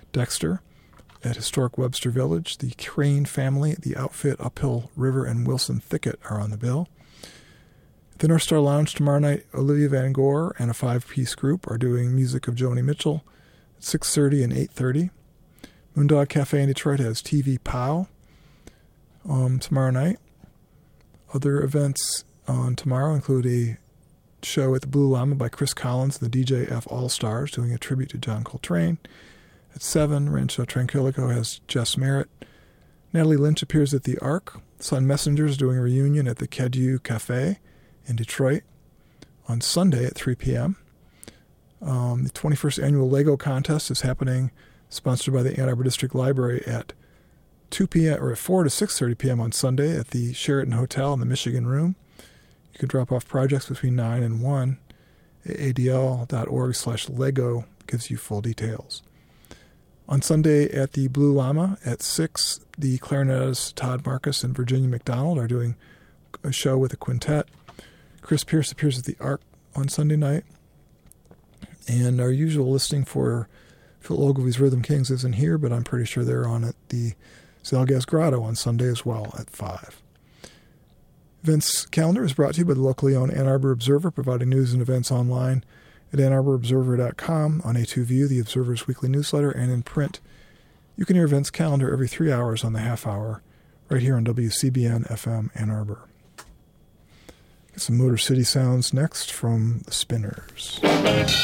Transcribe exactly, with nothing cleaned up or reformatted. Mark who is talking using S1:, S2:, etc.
S1: Dexter at Historic Webster Village. The Crane Family, the Outfit, Uphill River, and Wilson Thicket are on the bill. At the North Star Lounge tomorrow night, Olivia Van Gore and a five-piece group are doing music of Joni Mitchell at six thirty and eight thirty. Moondog Cafe in Detroit has T V Pow um, tomorrow night. Other events on tomorrow include a show at the Blue Llama by Chris Collins and the D J F All-Stars doing a tribute to John Coltrane. At seven, Rancho Tranquilico has Jess Merritt. Natalie Lynch appears at the Ark. Sun Messengers doing a reunion at the Cadieux Cafe in Detroit on Sunday at three p.m. Um, the twenty-first annual Lego contest is happening, sponsored by the Ann Arbor District Library at two p.m. or at four to six thirty p.m. on Sunday at the Sheraton Hotel in the Michigan Room. You can drop off projects between nine and one. A D L dot org slash Lego gives you full details. On Sunday at the Blue Llama at six, the clarinetists Todd Marcus and Virginia McDonald are doing a show with a quintet. Chris Pierce appears at the Ark on Sunday night. And our usual listing for Phil Ogilvy's Rhythm Kings isn't here, but I'm pretty sure they're on at the Zalgas Grotto on Sunday as well at five. Events calendar is brought to you by the locally owned Ann Arbor Observer, providing news and events online at ann arbor observer dot com, on A two View, the Observer's weekly newsletter, and in print. You can hear events calendar every three hours on the half hour, right here on W C B N F M Ann Arbor. Get some Motor City sounds next from the Spinners.